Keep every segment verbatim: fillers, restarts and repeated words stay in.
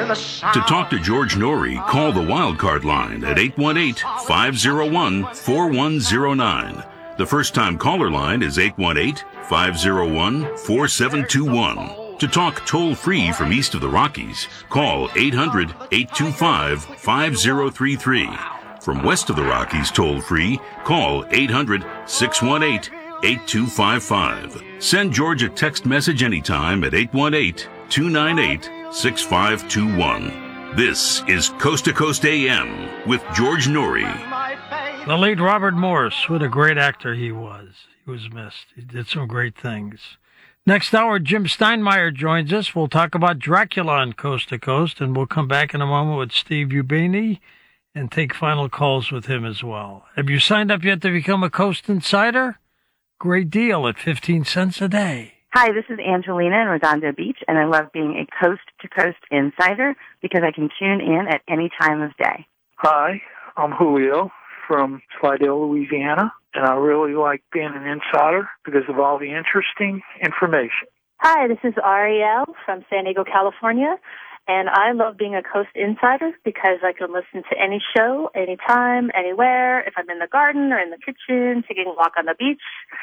the sound. To talk to George Norrie, call the Wildcard line at eight one eight, five oh one, four one oh nine. The first-time caller line is eight one eight, five oh one, four seven two one. To talk toll-free from east of the Rockies, call eight hundred, eight two five, five oh three three. From west of the Rockies toll-free, call eight hundred, six one eight, eight two five five. Send George a text message anytime at eight one eight, two nine eight, six five two one. This is Coast to Coast A M with George Norrie. The late Robert Morris, what a great actor he was. He was missed. He did some great things. Next hour, Jim Steinmeier joins us. We'll talk about Dracula on Coast to Coast, and we'll come back in a moment with Steve Ubeni and take final calls with him as well. Have you signed up yet to become a Coast Insider? Great deal at fifteen cents a day. Hi, this is Angelina in Redondo Beach, and I love being a Coast to Coast Insider because I can tune in at any time of day. Hi, I'm Julio from Slidell, Louisiana, and I really like being an insider because of all the interesting information. Hi, this is Ariel from San Diego, California, and I love being a Coast Insider because I can listen to any show, anytime, anywhere, if I'm in the garden or in the kitchen, taking a walk on the beach,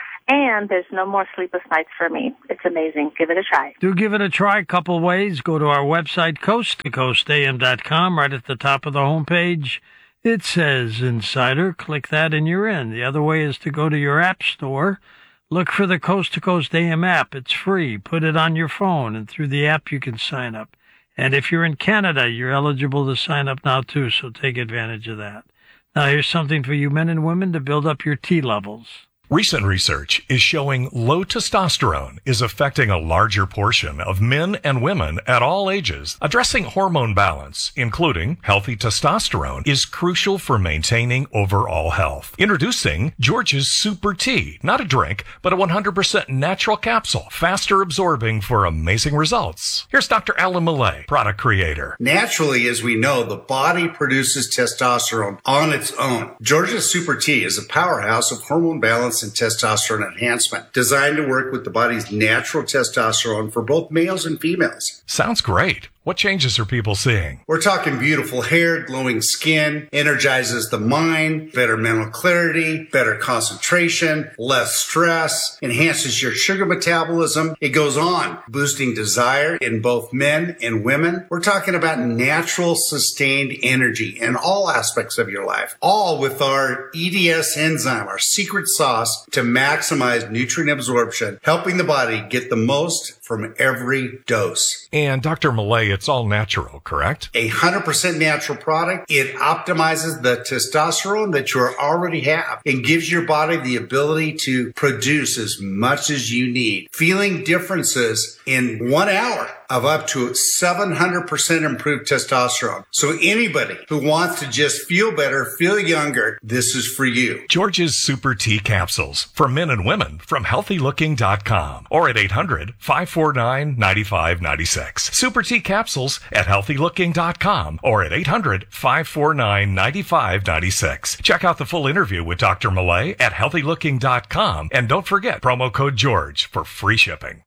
and there's no more sleepless nights for me. It's amazing. Give it a try. Do give it a try a couple ways. Go to our website, coast to coast a m dot com. Right at the top of the homepage, it says Insider. Click that and you're in. The other way is to go to your app store. Look for the Coast to Coast A M app. It's free. Put it on your phone, and through the app you can sign up. And if you're in Canada, you're eligible to sign up now too, so take advantage of that. Now here's something for you men and women to build up your T levels. Recent research is showing low testosterone is affecting a larger portion of men and women at all ages. Addressing hormone balance, including healthy testosterone, is crucial for maintaining overall health. Introducing George's Super Tea, not a drink, but a one hundred percent natural capsule, faster absorbing for amazing results. Here's Doctor Alan Millay, product creator. Naturally, as we know, the body produces testosterone on its own. George's Super Tea is a powerhouse of hormone balance and testosterone enhancement, designed to work with the body's natural testosterone for both males and females. Sounds great. What changes are people seeing? We're talking beautiful hair, glowing skin, energizes the mind, better mental clarity, better concentration, less stress, enhances your sugar metabolism. It goes on, boosting desire in both men and women. We're talking about natural, sustained energy in all aspects of your life, all with our E D S enzyme, our secret sauce to maximize nutrient absorption, helping the body get the most from every dose. And Doctor Millay, it's all natural, correct? A one hundred percent natural product. It optimizes the testosterone that you already have and gives your body the ability to produce as much as you need. Feeling differences in one hour of up to seven hundred percent improved testosterone. So anybody who wants to just feel better, feel younger, this is for you. George's Super Tea capsules for men and women from healthy looking dot com or at eight hundred, five four nine, nine five nine six. Super Tea capsules at healthy looking dot com or at eight hundred, five four nine, nine five nine six. Check out the full interview with Doctor Millay at healthy looking dot com and don't forget promo code George for free shipping.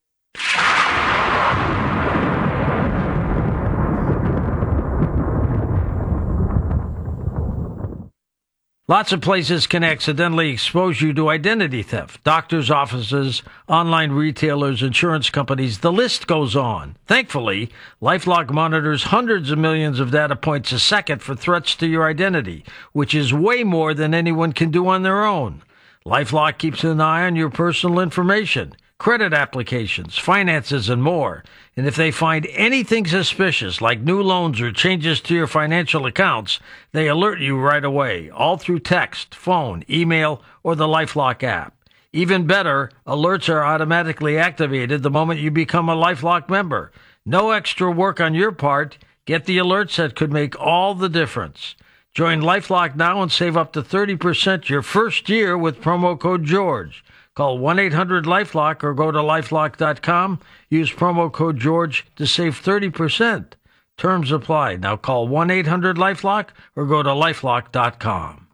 Lots of places can accidentally expose you to identity theft. Doctors' offices, online retailers, insurance companies, the list goes on. Thankfully, LifeLock monitors hundreds of millions of data points a second for threats to your identity, which is way more than anyone can do on their own. LifeLock keeps an eye on your personal information, credit applications, finances, and more. And if they find anything suspicious, like new loans or changes to your financial accounts, they alert you right away, all through text, phone, email, or the LifeLock app. Even better, alerts are automatically activated the moment you become a LifeLock member. No extra work on your part. Get the alerts that could make all the difference. Join LifeLock now and save up to thirty percent your first year with promo code George. Call one eight hundred LifeLock or go to lifelock dot com. Use promo code George to save thirty percent. Terms apply. Now call one eight hundred LifeLock or go to lifelock dot com.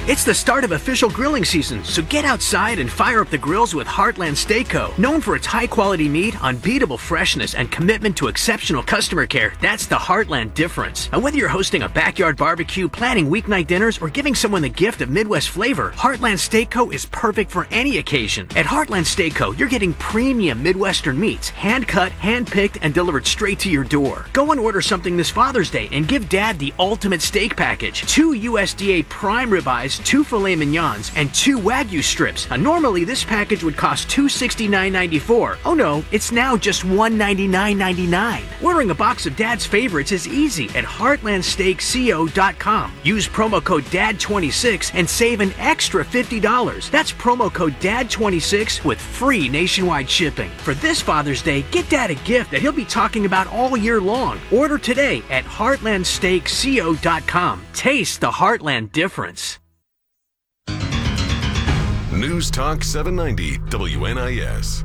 It's the start of official grilling season, so get outside and fire up the grills with Heartland Steak Co. Known for its high-quality meat, unbeatable freshness, and commitment to exceptional customer care, that's the Heartland difference. And whether you're hosting a backyard barbecue, planning weeknight dinners, or giving someone the gift of Midwest flavor, Heartland Steak Co. is perfect for any occasion. At Heartland Steak Co., you're getting premium Midwestern meats, hand-cut, hand-picked, and delivered straight to your door. Go and order something this Father's Day and give Dad the ultimate steak package. Two U S D A prime ribeyes, two filet mignons, and two Wagyu strips. Now, normally, this package would cost two hundred sixty-nine ninety-four. Oh no, it's now just one hundred ninety-nine ninety-nine. Ordering a box of Dad's favorites is easy at heartland steak co dot com. Use promo code D A D twenty-six and save an extra fifty dollars. That's promo code D A D twenty-six with free nationwide shipping. For this Father's Day, get Dad a gift that he'll be talking about all year long. Order today at heartland steak co dot com. Taste the Heartland difference. News Talk seven ninety W N I S.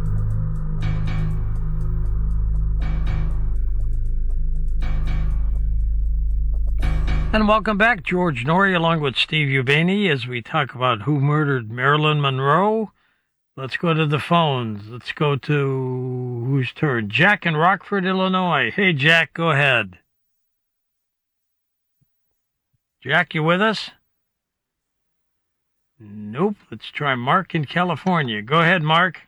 And welcome back, George Noory, along with Steve Ubeni, as we talk about who murdered Marilyn Monroe. Let's go to the phones. Let's go to whose turn? Jack in Rockford, Illinois. Hey, Jack, go ahead. Jack, you with us? Nope. Let's try Mark in California. Go ahead, Mark.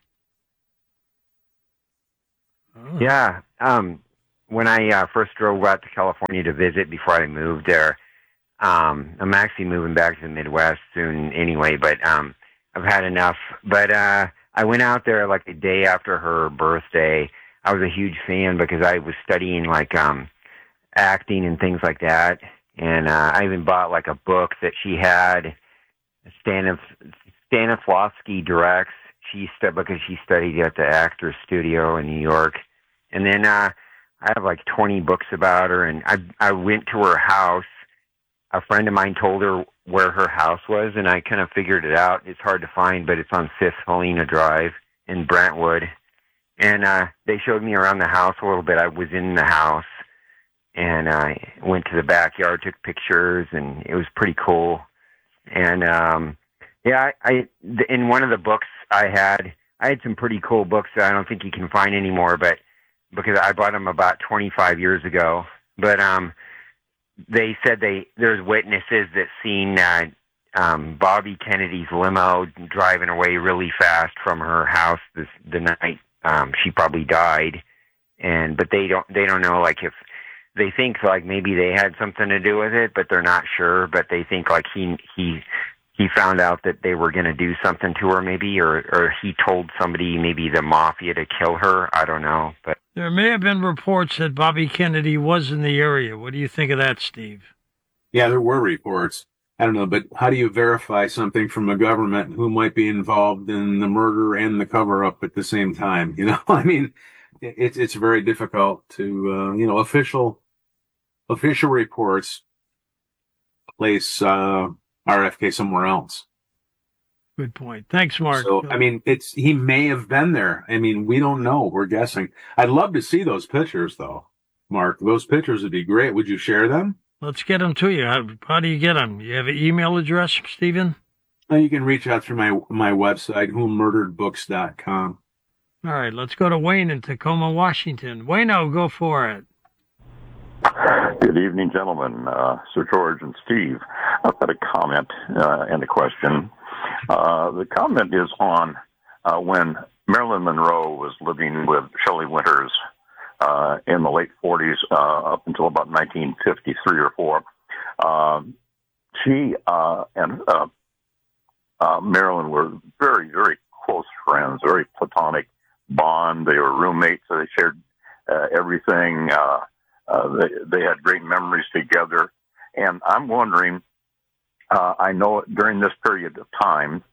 Oh. Yeah. Um, when I uh, first drove out to California to visit before I moved there, um, I'm actually moving back to the Midwest soon anyway, but um, I've had enough. But uh, I went out there like the day after her birthday. I was a huge fan because I was studying like um, acting and things like that. And uh, I even bought like a book that she had. Stanis- Stanislavski directs. She stu- because she studied at the Actors Studio in New York. And then uh, I have like twenty books about her. And I I went to her house. A friend of mine told her where her house was, and I kind of figured it out. It's hard to find, but it's on Fifth Helena Drive in Brentwood. And uh, they showed me around the house a little bit. I was in the house, and I went to the backyard, took pictures, and it was pretty cool. And um, yeah, I, I in one of the books I had, I had some pretty cool books that I don't think you can find anymore, but because I bought them about twenty-five years ago. But um, they said they there's witnesses that seen uh, um, Bobby Kennedy's limo driving away really fast from her house this the night um, she probably died, and but they don't they don't know like if. They think like maybe they had something to do with it, but they're not sure. But they think like he he he found out that they were going to do something to her, maybe, or or he told somebody, maybe the mafia, to kill her. I don't know. But there may have been reports that Bobby Kennedy was in the area. What do you think of that, Steve? Yeah, there were reports. I don't know, but how do you verify something from a government who might be involved in the murder and the cover-up at the same time? You know, I mean, it's it's very difficult to uh, you know official. Official reports place uh, R F K somewhere else. Good point. Thanks, Mark. So, I mean, it's he may have been there. I mean, we don't know. We're guessing. I'd love to see those pictures, though, Mark. Those pictures would be great. Would you share them? Let's get them to you. How, how do you get them? You have an email address, Stephen? Uh, you can reach out through my my website, who murdered books dot com. All right, let's go to Wayne in Tacoma, Washington. Wayne-o, go for it. Good evening, gentlemen, uh, Sir George and Steve. I've got a comment uh, and a question. Uh, the comment is on uh, when Marilyn Monroe was living with Shelley Winters uh, in the late forties uh, up until about nineteen fifty-three or four. Uh, she uh, and uh, uh, Marilyn were very, very close friends, very platonic bond. They were roommates, so they shared uh, everything. Uh, Uh, they, they had great memories together. And I'm wondering, uh, I know during this period of time,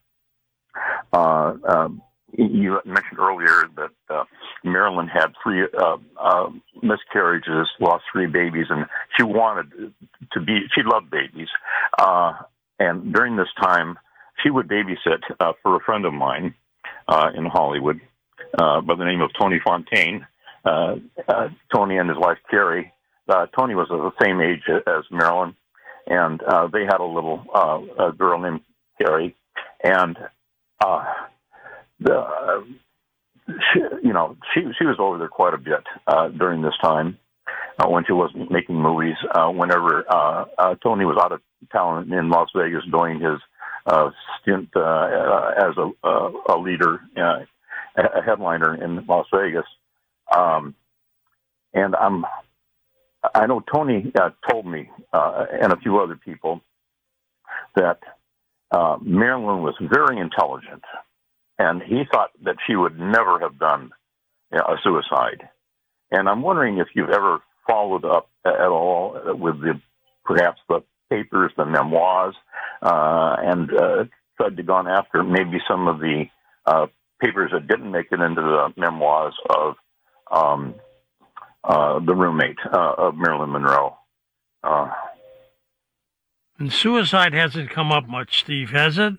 uh, uh, you mentioned earlier that uh, Marilyn had three uh, uh, miscarriages, lost three babies, and she wanted to be, she loved babies. Uh, and during this time, she would babysit uh, for a friend of mine uh, in Hollywood uh, by the name of Tony Fontaine. Uh, uh, Tony and his wife, Carrie. Uh, Tony was of the same age as Marilyn, and uh, they had a little uh, a girl named Carrie, and uh, the uh, she, you know she she was over there quite a bit uh, during this time uh, when she wasn't making movies. Uh, whenever uh, uh, Tony was out of town in Las Vegas doing his uh, stint uh, uh, as a, uh, a leader, uh, a headliner in Las Vegas, um, and I'm. I know Tony uh, told me, uh, and a few other people, that uh, Marilyn was very intelligent, and he thought that she would never have done you know, a suicide. And I'm wondering if you've ever followed up at all with the perhaps the papers, the memoirs, uh, and uh, tried to go after maybe some of the uh, papers that didn't make it into the memoirs of um, Uh, the roommate uh, of Marilyn Monroe. Uh, and suicide hasn't come up much, Steve, has it?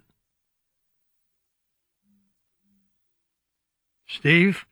Steve?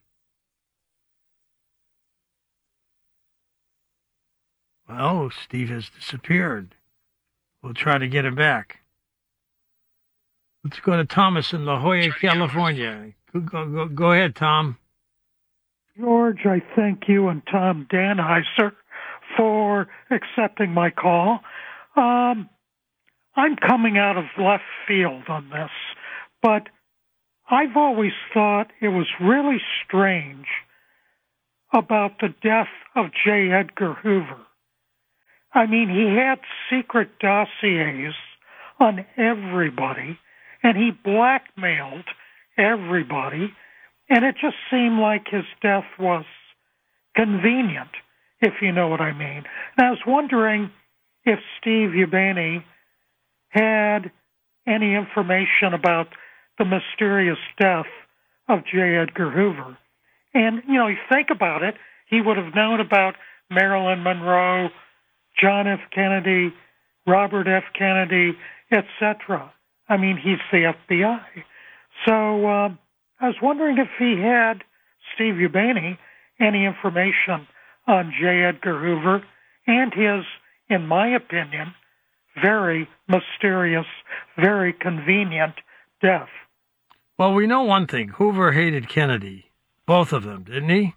Well, Steve has disappeared. We'll try to get him back. Let's go to Thomas in La Jolla, California. Go, go, go, go ahead, Tom. George, I thank you and Tom Danheiser for accepting my call. Um, I'm coming out of left field on this, but I've always thought it was really strange about the death of J. Edgar Hoover. I mean, he had secret dossiers on everybody, and he blackmailed everybody. And it just seemed like his death was convenient, if you know what I mean. And I was wondering if Steve Ubeni had any information about the mysterious death of J. Edgar Hoover. And, you know, you think about it, he would have known about Marilyn Monroe, John F. Kennedy, Robert F. Kennedy, et cetera. I mean, he's the F B I. So, um, I was wondering if he had, Steve Ubeni, any information on J. Edgar Hoover and his, in my opinion, very mysterious, very convenient death. Well, we know one thing. Hoover hated Kennedy. Both of them, didn't he?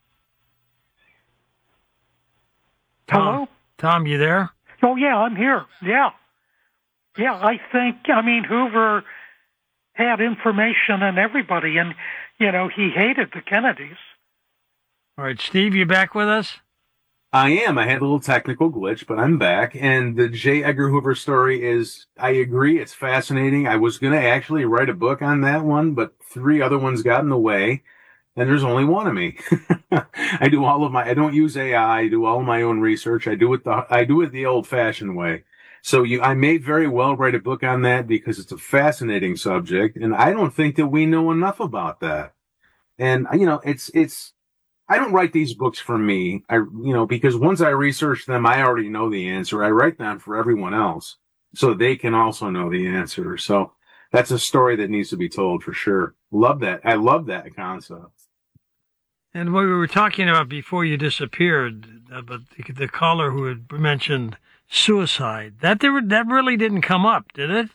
Tom, Hello? Tom, you there? Oh, yeah, I'm here. Yeah. Yeah, I think, I mean, Hoover had information on everybody, and, you know, he hated the Kennedys. All right, Steve, you back with us? I am. I had a little technical glitch, but I'm back. And the J. Edgar Hoover story is, I agree, it's fascinating. I was going to actually write a book on that one, but three other ones got in the way, and there's only one of me. I do all of my, I don't use A I, I do all of my own research. I do it the, I do it the old-fashioned way. So you, I may very well write a book on that because it's a fascinating subject, and I don't think that we know enough about that. And, you know, it's, it's, I don't write these books for me, I, you know, because once I research them, I already know the answer. I write them for everyone else so they can also know the answer. So that's a story that needs to be told for sure. Love that. I love that concept. And what we were talking about before you disappeared, about the, the caller who had mentioned suicide, that there, that really didn't come up, did it?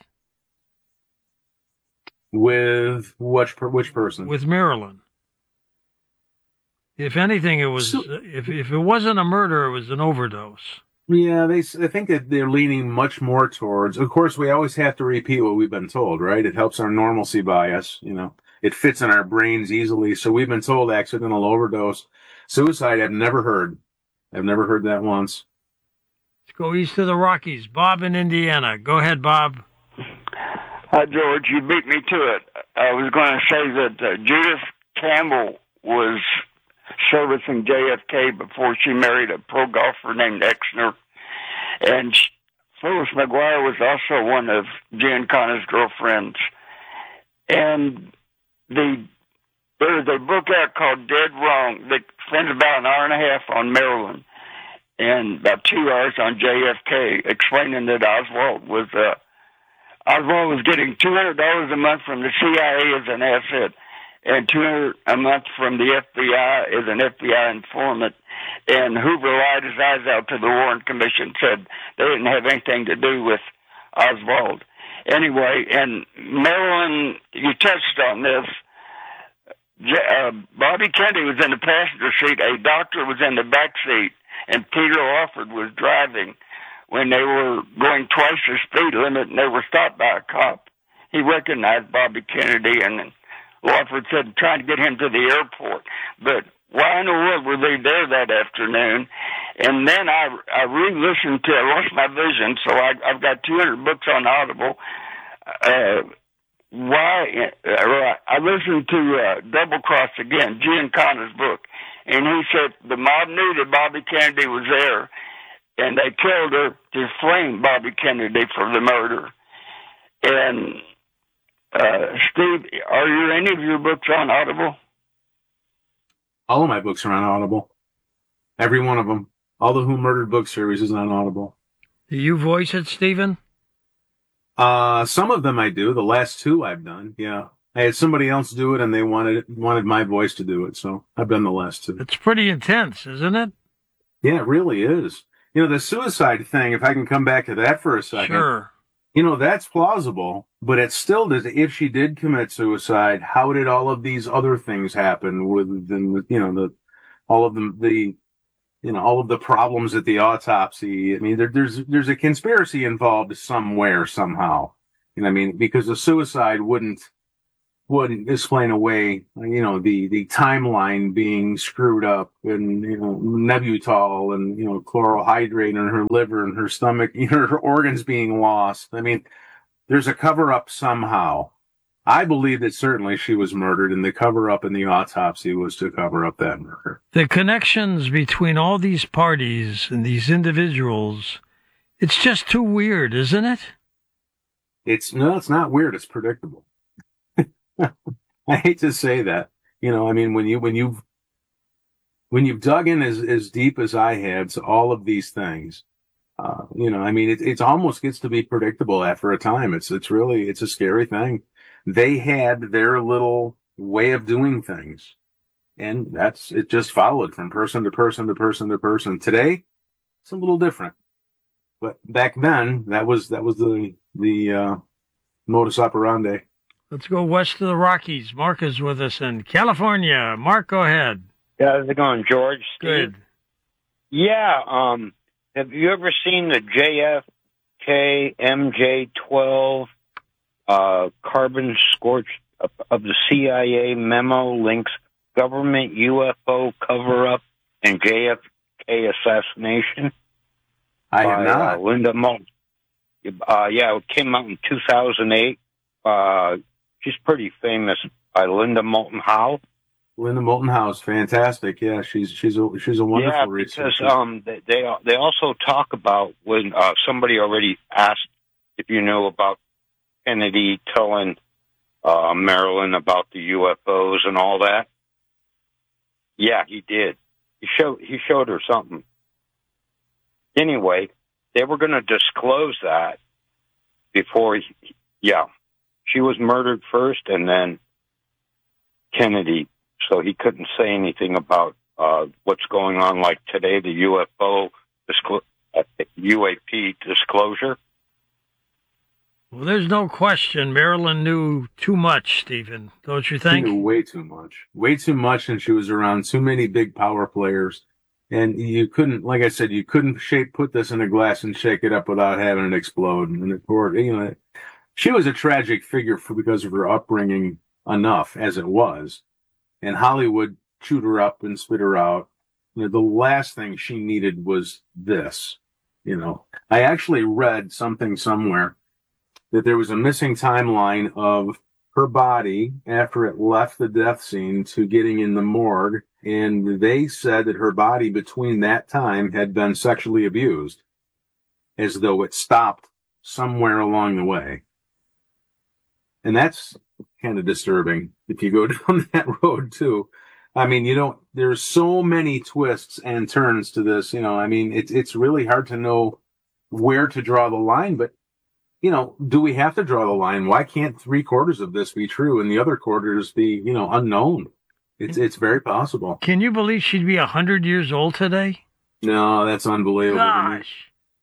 With which which person? With Marilyn. If anything, it was so, if if it wasn't a murder, it was an overdose. Yeah, they. I think that they're leaning much more towards. Of course, we always have to repeat what we've been told, right? It helps our normalcy bias. You know, it fits in our brains easily. So we've been told accidental overdose, suicide. I've never heard. I've never heard that once. Let's go east of the Rockies. Bob in Indiana. Go ahead, Bob. Hi, George. You beat me to it. I was going to say that uh, Judith Campbell was servicing J F K before she married a pro golfer named Exner. And she, Phyllis McGuire was also one of Giancana's girlfriends. And the there's a book out called Dead Wrong that spends about an hour and a half on Marilyn and about two hours on J F K, explaining that Oswald was uh, Oswald was getting two hundred dollars a month from the C I A as an asset and two hundred dollars a month from the F B I as an F B I informant. And Hoover lied his eyes out to the Warren Commission, said they didn't have anything to do with Oswald. anyway, and Marilyn, you touched on this. Uh, Bobby Kennedy was in the passenger seat. A doctor was in the back seat, and Peter Lawford was driving when they were going twice the speed limit, and they were stopped by a cop. He recognized Bobby Kennedy, and Lawford said trying to get him to the airport. But why in the world were they there that afternoon? And then I, I re-listened to, I lost my vision, so I, I've got two hundred books on Audible. Uh, why, uh, I listened to uh, Double Cross again, Giancana's book, and he said the mob knew that Bobby Kennedy was there, and they killed her to flame Bobby Kennedy for the murder. And uh, Steve, are you any of your books on Audible? All of my books are on Audible. Every one of them. All the Who Murdered book series is on Audible. Do you voice it, Stephen? Uh, some of them I do. The last two I've done, yeah. I had somebody else do it, and they wanted wanted my voice to do it, so I've done the last two. It's pretty intense, isn't it? Yeah, it really is. You know, the suicide thing, if I can come back to that for a second. Sure. You know, that's plausible, but it still does. If she did commit suicide, how did all of these other things happen with, the, you know, the, all of the, the, you know, all of the problems at the autopsy? I mean, there, there's, there's a conspiracy involved somewhere, somehow. You know, I mean, because the suicide wouldn't, wouldn't explain away, you know, the, the timeline being screwed up and, you know, Nebutol and, you know, chlorohydrate in her liver and her stomach, you know, her organs being lost. I mean, there's a cover up somehow. I believe that certainly she was murdered, and the cover up in the autopsy was to cover up that murder. The connections between all these parties and these individuals, it's just too weird, isn't it? It's, no, it's not weird. It's predictable. I hate to say that. You know, I mean, when you, when you've, when you've dug in as, as deep as I have to all of these things, uh, you know, I mean, it, it almost gets to be predictable after a time. It's, it's really, it's a scary thing. They had their little way of doing things, and that's, it just followed from person to person to person to person. Today, it's a little different, but back then, that was, that was the, the, uh, modus operandi. Let's go west of the Rockies. Mark is with us in California. Mark, go ahead. Yeah, how's it going, George? Steve? Good. Yeah, um, have you ever seen the J F K M J twelve uh, carbon scorch of, of the C I A memo links government U F O cover-up and J F K assassination? I have not. Uh, Linda Moulton. Uh, yeah, it came out in two thousand eight. Uh, she's pretty famous, by Linda Moulton Howe. Linda Moulton Howe is fantastic. Yeah, she's she's a she's a wonderful yeah, researcher. because um, they they they also talk about when uh, somebody already asked if you knew about Kennedy telling uh, Marilyn about the U F Os and all that. Yeah, he did. He showed he showed her something. Anyway, they were going to disclose that before. He, yeah, she was murdered first, and then Kennedy. So he couldn't say anything about uh, what's going on, like today, the U F O disclo- uh, U A P disclosure. Well, there's no question Marilyn knew too much, Stephen, don't you think? She knew way too much. Way too much, and she was around too many big power players. And you couldn't, like I said, you couldn't shape, put this in a glass and shake it up without having it explode. And of course, you know, she was a tragic figure for, because of her upbringing enough as it was. And Hollywood chewed her up and spit her out. You know, the last thing she needed was this. You know, I actually read something somewhere that there was a missing timeline of her body after it left the death scene to getting in the morgue. And they said that her body between that time had been sexually abused, as though it stopped somewhere along the way. And that's kind of disturbing if you go down that road too. I mean, you don't, there's so many twists and turns to this, you know, I mean, it's, it's really hard to know where to draw the line, but you know, do we have to draw the line? Why can't three quarters of this be true and the other quarters be, you know, unknown? It's, it's very possible. Can you believe she'd be a hundred years old today? No, that's unbelievable. Gosh.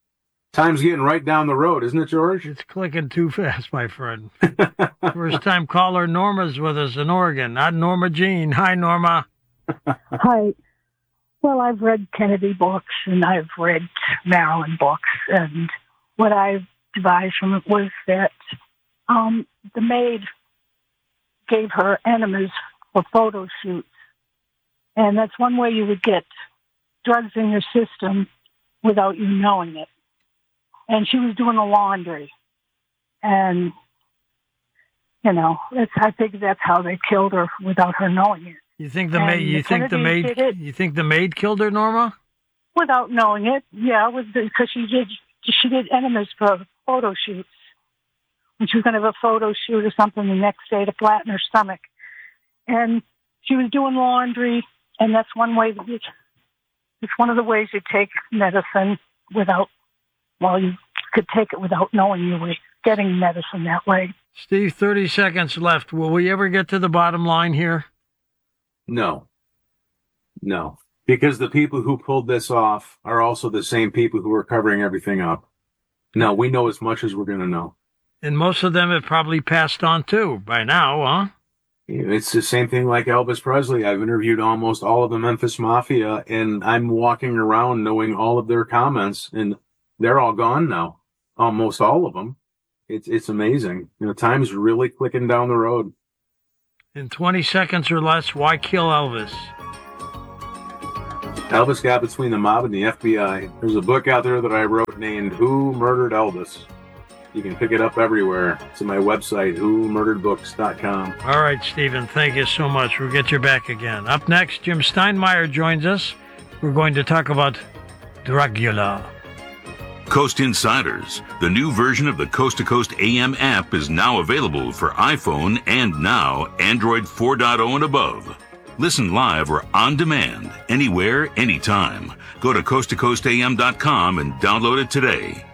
Time's getting right down the road, isn't it, George? It's clicking too fast, my friend. First time caller Norma's with us in Oregon, not Norma Jean. Hi, Norma. Hi. Well, I've read Kennedy books and I've read Marilyn books, and what I devised from it was that um, the maid gave her enemas for photo shoots, and that's one way you would get drugs in your system without you knowing it. And she was doing the laundry, and you know, it's, I think that's how they killed her without her knowing it. You think the And maid? You the think the Kennedys maid? did it You think the maid killed her, Norma? without knowing it? Yeah, it was because she did she did enemas for photo shoots. When she was going to have a photo shoot or something the next day to flatten her stomach, and she was doing laundry, and that's one way that you, it's one of the ways you take medicine without. Well, you could take it without knowing you were getting medicine that way. Steve, thirty seconds left. Will we ever get to the bottom line here? No. No. Because the people who pulled this off are also the same people who are covering everything up. No, we know as much as we're going to know. And most of them have probably passed on too by now, huh? It's the same thing like Elvis Presley. I've interviewed almost all of the Memphis Mafia, and I'm walking around knowing all of their comments, and they're all gone now. Almost all of them. It's it's amazing. You know, time's really clicking down the road. In twenty seconds or less, why kill Elvis? Elvis got between the mob and the F B I. There's a book out there that I wrote named Who Murdered Elvis? You can pick it up everywhere. It's on my website, who murdered books dot com. All right, Stephen, thank you so much. We'll get you back again. Up next, Jim Steinmeier joins us. We're going to talk about Dracula. Coast Insiders, the new version of the Coast to Coast A M app, is now available for iPhone and now Android four point oh and above. Listen live or on demand, anywhere, anytime. Go to coast to coast a m dot com and download it today.